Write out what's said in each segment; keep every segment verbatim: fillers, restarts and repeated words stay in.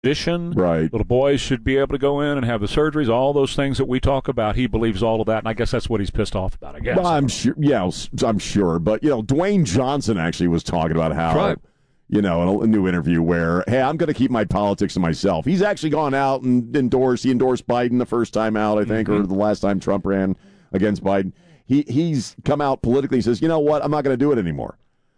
Condition. Right. Little boys should be able to go in and have the surgeries, all those things that we talk about. He believes all of that, and I guess that's what he's pissed off about, I guess. Well, I'm sure, yeah, I'm sure. But, you know, Dwayne Johnson actually was talking about how, right. you know, in a, a new interview where, hey, I'm going to keep my politics to myself. He's actually gone out and endorsed, he endorsed Biden the first time out, I think, mm-hmm. or the last time Trump ran against Biden. He He's come out politically and says, you know what, I'm not going to do it anymore.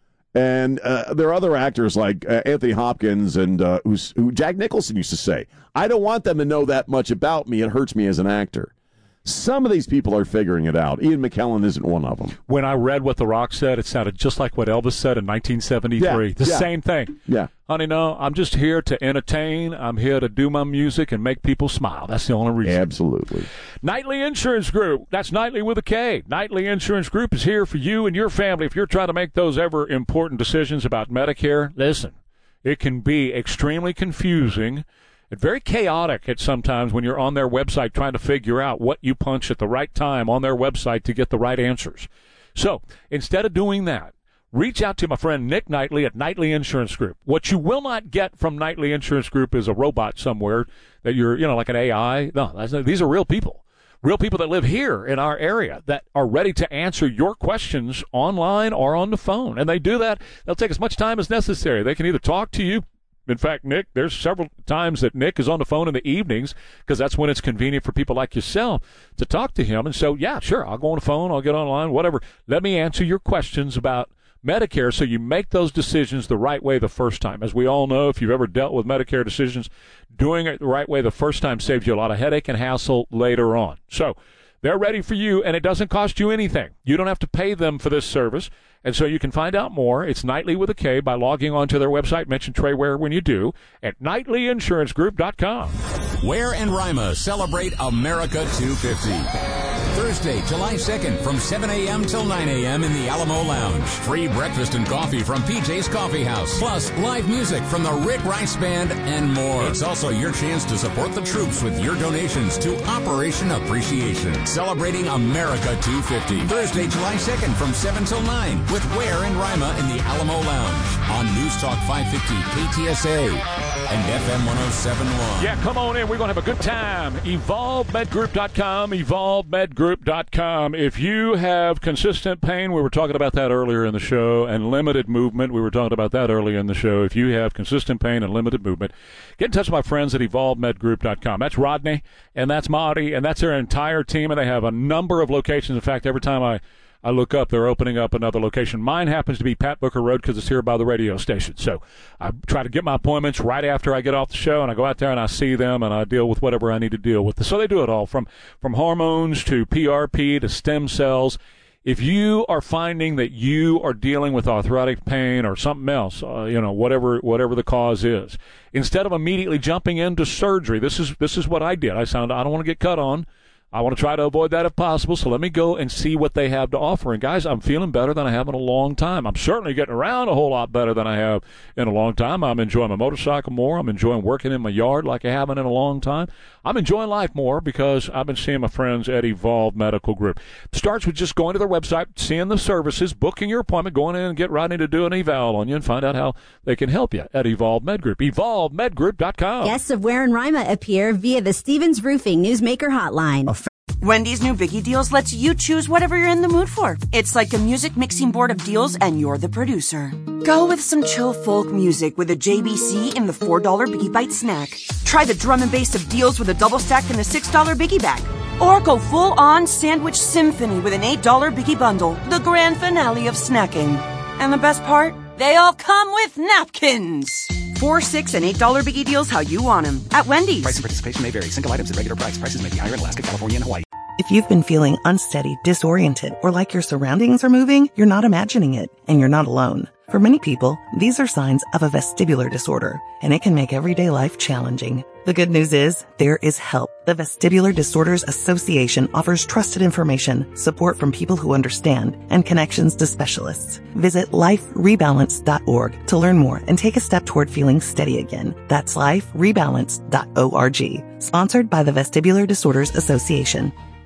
And uh, there are other actors like uh, Anthony Hopkins and uh, who's, who Jack Nicholson used to say, I don't want them to know that much about me. It hurts me as an actor. Some of these people are figuring it out. Ian McKellen isn't one of them. When I read what The Rock said, it sounded just like what Elvis said in nineteen seventy-three. Yeah, the yeah. same thing. Yeah. Honey, no, I'm just here to entertain. I'm here to do my music and make people smile. That's the only reason. Absolutely. Nightly Insurance Group. That's Nightly with a K. Nightly Insurance Group is here for you and your family. If you're trying to make those ever important decisions about Medicare, listen, it can be extremely confusing and very chaotic at sometimes when you're on their website trying to figure out what you punch at the right time on their website to get the right answers. So instead of doing that, reach out to my friend Nick Knightley at Knightley Insurance Group. What you will not get from Knightley Insurance Group is a robot somewhere that you're, you know, like an A I. No, that's, these are real people. Real people that live here in our area that are ready to answer your questions online or on the phone. And they do that. They'll take as much time as necessary. They can either talk to you. In fact, Nick, there's several times that Nick is on the phone in the evenings because that's when it's convenient for people like yourself to talk to him. And so, yeah, sure, I'll go on the phone, I'll get online, whatever. Let me answer your questions about Medicare so you make those decisions the right way the first time. As we all know, if you've ever dealt with Medicare decisions, doing it the right way the first time saves you a lot of headache and hassle later on. So they're ready for you, and it doesn't cost you anything. You don't have to pay them for this service. And so you can find out more. It's Nightly with a K by logging on to their website. Mention Trey Ware when you do at Nightly Insurance Group dot com. Ware and Rima celebrate America two fifty. Thursday, July second from seven a.m. till nine a.m. in the Alamo Lounge. Free breakfast and coffee from P J's Coffee House. Plus, live music from the Rick Rice Band and more. It's also your chance to support the troops with your donations to Operation Appreciation. Celebrating America two fifty. Thursday, July second from seven till nine with Ware and Rima in the Alamo Lounge on News Talk five fifty K T S A and F M one oh seven point one. Yeah, come on in. We're going to have a good time. Evolve Med Group dot com. Evolve Med Group dot com. If you have consistent pain, we were talking about that earlier in the show, and limited movement, we were talking about that earlier in the show. If you have consistent pain and limited movement, get in touch with my friends at Evolve Med Group dot com. That's Rodney, and that's Marty, and that's their entire team, and they have a number of locations. In fact, every time I I look up, they're opening up another location. Mine happens to be Pat Booker Road because it's here by the radio station. So I try to get my appointments right after I get off the show, and I go out there and I see them, and I deal with whatever I need to deal with. So they do it all, from, from hormones to P R P to stem cells. If you are finding that you are dealing with arthritic pain or something else, uh, you know, whatever whatever the cause is, instead of immediately jumping into surgery, this is this is what I did. I sound I don't want to get cut on. I want to try to avoid that if possible, so let me go and see what they have to offer. And, guys, I'm feeling better than I have in a long time. I'm certainly getting around a whole lot better than I have in a long time. I'm enjoying my motorcycle more. I'm enjoying working in my yard like I haven't in a long time. I'm enjoying life more because I've been seeing my friends at Evolve Medical Group. It starts with just going to their website, seeing the services, booking your appointment, going in and get Rodney to do an eval on you and find out how they can help you at Evolve Med Group. Evolve Med Group dot com. Guests of Ware and Rima appear via the Stevens Roofing Newsmaker Hotline. Wendy's new Biggie Deals lets you choose whatever you're in the mood for. It's like a music mixing board of deals, and you're the producer. Go with some chill folk music with a J B C in the four dollar Biggie Bite snack. Try the drum and bass of deals with a double stack in the six dollar Biggie Bag. Or go full-on sandwich symphony with an eight dollar Biggie Bundle, the grand finale of snacking. And the best part? They all come with napkins. Four, six, and eight dollar Biggie Deals how you want them at Wendy's. Price and participation may vary. Single items at regular price. Prices may be higher in Alaska, California, and Hawaii. If you've been feeling unsteady, disoriented, or like your surroundings are moving, you're not imagining it, and you're not alone. For many people, these are signs of a vestibular disorder, and it can make everyday life challenging. The good news is, there is help. The Vestibular Disorders Association offers trusted information, support from people who understand, and connections to specialists. Visit life rebalance dot org to learn more and take a step toward feeling steady again. That's life rebalance dot org. Sponsored by the Vestibular Disorders Association.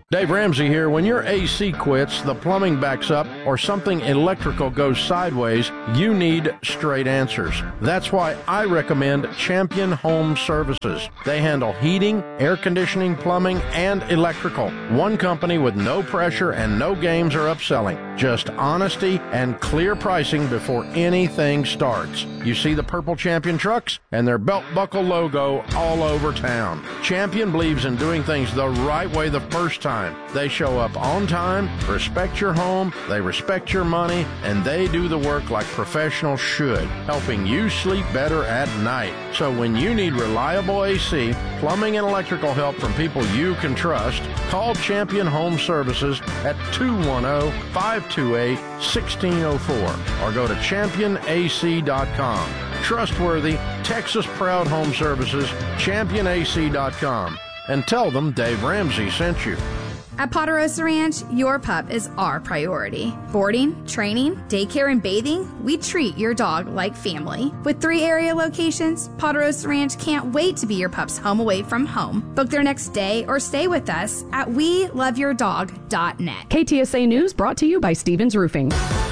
Dave Ramsey here. When your A C quits, the plumbing backs up, or something electrical goes sideways, you need straight answers. That's why I recommend Champion Home Services. They handle heating, air conditioning, plumbing, and electrical. One company with no pressure and no games or upselling. Just honesty and clear pricing before anything starts. You see the purple Champion trucks and their belt buckle logo all over town. Champion believes in doing things the right way the first time. They show up on time, respect your home, they respect your money, and they do the work like professionals should, helping you sleep better at night. So when you need reliable A C, plumbing, and electrical help from people you can trust, call Champion Home Services at two one zero, five two eight, one six zero four or go to champion A C dot com. Trustworthy, Texas-proud home services, champion A C dot com. And tell them Dave Ramsey sent you. At Ponderosa Ranch, your pup is our priority. Boarding, training, daycare, and bathing, we treat your dog like family. With three area locations, Ponderosa Ranch can't wait to be your pup's home away from home. Book their next day or stay with us at we love your dog dot net. K T S A News brought to you by Stevens Roofing.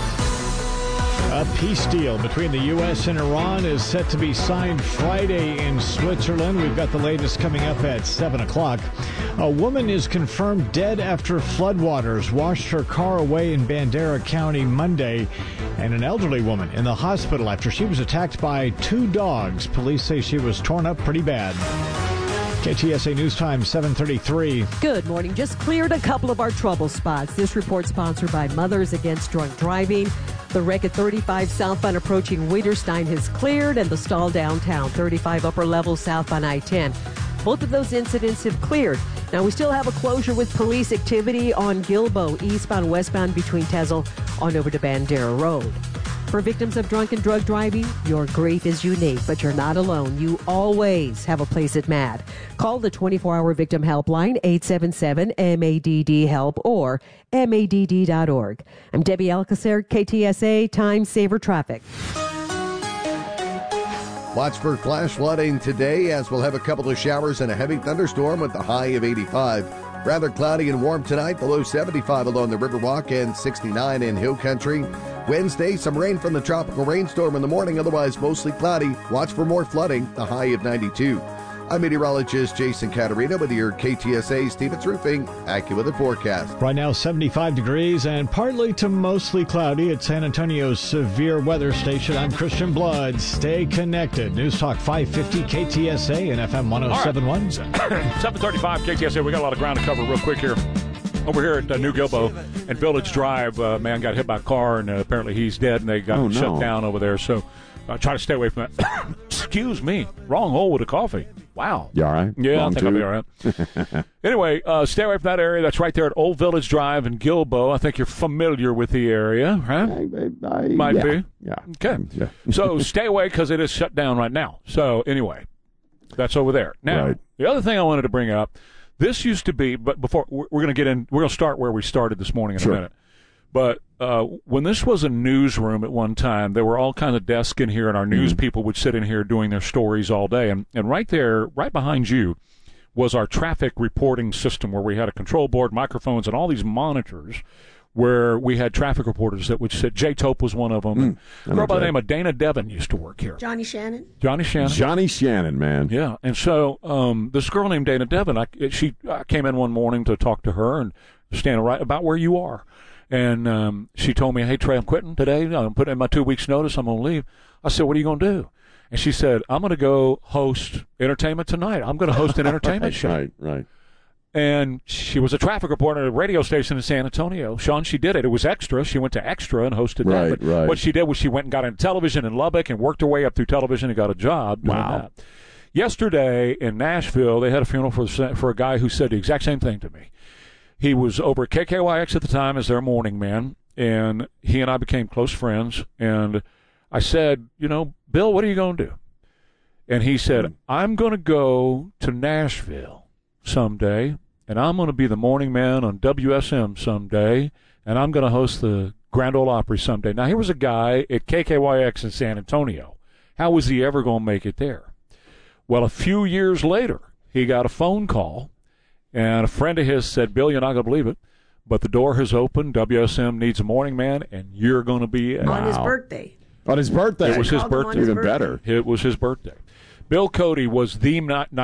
A peace deal between the U S and Iran is set to be signed Friday in Switzerland. We've got the latest coming up at seven o'clock. A woman is confirmed dead after floodwaters washed her car away in Bandera County Monday, and an elderly woman in the hospital after she was attacked by two dogs. Police say she was torn up pretty bad. K T S A News Time, seven thirty-three. Good morning. Just cleared a couple of our trouble spots. This report sponsored by Mothers Against Drunk Driving. The wreck at thirty-five southbound approaching Wiederstein has cleared, and the stall downtown, thirty-five upper level southbound I ten. Both of those incidents have cleared. Now, we still have a closure with police activity on Gilbo, eastbound, westbound between Tezel on over to Bandera Road. For victims of drunk and drug driving, your grief is unique, but you're not alone. You always have a place at M A D. Call the twenty-four hour victim helpline, eight seven seven M A D D help or M A D D dot org. I'm Debbie Alcacer, K T S A Time Saver Traffic. Watch for flash flooding today, as we'll have a couple of showers and a heavy thunderstorm with the high of eighty-five. Rather cloudy and warm tonight, below seventy-five along the Riverwalk and sixty-nine in Hill Country. Wednesday, some rain from the tropical rainstorm in the morning, otherwise mostly cloudy. Watch for more flooding, the high of ninety-two. I'm meteorologist Jason Caterina with your K T S A Stevens Roofing AccuWeather forecast. Right now, seventy-five degrees and partly to mostly cloudy at San Antonio's severe weather station. I'm Christian Blood. Stay connected. News Talk five fifty K T S A and F M one oh seven point one. Right. seven thirty-five K T S A. We got a lot of ground to cover real quick here. Over here at uh, New Gilbo and Village Drive, a uh, man got hit by a car, and uh, apparently he's dead, and they got oh, him no. shut down over there. So uh, try to stay away from that. Excuse me. Wrong hole with a coffee. Wow. You all right? Yeah, Wrong I think too? I'll be all right. Anyway, uh, stay away from that area. That's right there at Old Village Drive in Gilbo. I think you're familiar with the area, right? I, I, I, Might yeah. be. Yeah. Okay. Yeah. So stay away because it is shut down right now. So anyway, that's over there. Now, right. The other thing I wanted to bring up, this used to be, but before we're going to get in, we're going to start where we started this morning in sure. a minute. But uh, when this was a newsroom at one time, there were all kinds of desks in here, and our news mm-hmm. people would sit in here doing their stories all day. And, and right there, right behind you, was our traffic reporting system where we had a control board, microphones, and all these monitors where we had traffic reporters that would sit. Jay Tope was one of them. Mm, and a girl by the name of Dana Devon used to work here. Johnny Shannon. Johnny Shannon. Johnny Shannon, man. Yeah. And so um, this girl named Dana Devon, I, she I came in one morning to talk to her and stand right about where you are. And um, she told me, hey, Trey, I'm quitting today. I'm putting in my two weeks' notice. I'm going to leave. I said, what are you going to do? And she said, I'm going to go host Entertainment Tonight. I'm going to host an entertainment show. Right, right. And she was a traffic reporter at a radio station in San Antonio. Sean, she did it. It was Extra. She went to Extra and hosted right, that. But right. what she did was she went and got into television in Lubbock and worked her way up through television and got a job doing wow. that. Yesterday in Nashville, they had a funeral for, for a guy who said the exact same thing to me. He was over at K K Y X at the time as their morning man, and he and I became close friends. And I said, you know, Bill, what are you going to do? And he said, I'm going to go to Nashville someday, and I'm going to be the morning man on W S M someday, and I'm going to host the Grand Ole Opry someday. Now, here was a guy at K K Y X in San Antonio. How was he ever going to make it there? Well, a few years later, he got a phone call, And a friend of his said, Bill, you're not going to believe it, but the door has opened. W S M needs a morning man, and you're going to be on wow. his birthday. On his birthday. It was his Called him on birthday. his Even birthday. better. It was his birthday. Bill Cody was the night